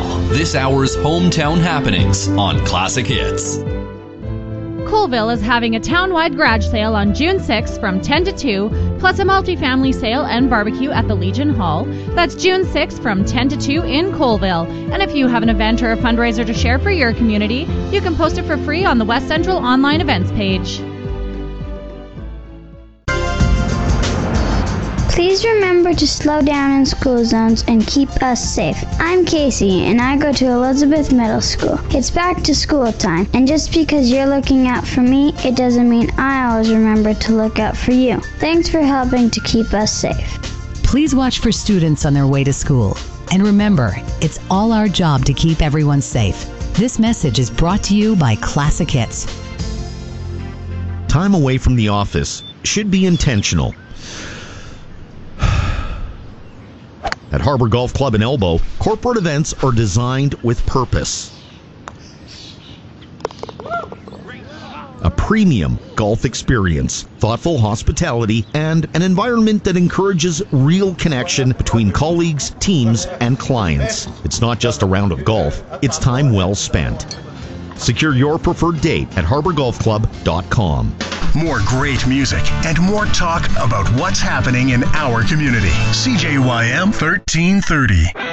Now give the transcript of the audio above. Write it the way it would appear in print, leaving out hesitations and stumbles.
this hour's hometown happenings on Classic Hits. Colville is having a town-wide garage sale on June 6th from 10 to 2, plus a multifamily sale and barbecue at the Legion Hall. That's June 6th from 10 to 2 in Colville. And if you have an event or a fundraiser to share for your community, you can post it for free on the West Central online events page. Please remember to slow down in school zones and keep us safe. I'm Casey, and I go to Elizabeth Middle School. It's back to school time, and just because you're looking out for me, it doesn't mean I always remember to look out for you. Thanks for helping to keep us safe. Please watch for students on their way to school. And remember, it's all our job to keep everyone safe. This message is brought to you by Classic Hits. Time away from the office should be intentional. At Harbor Golf Club in Elbow, corporate events are designed with purpose. A premium golf experience, thoughtful hospitality, and an environment that encourages real connection between colleagues, teams, and clients. It's not just a round of golf, it's time well spent. Secure your preferred date at harborgolfclub.com. More great music and more talk about what's happening in our community. CJYM 1330.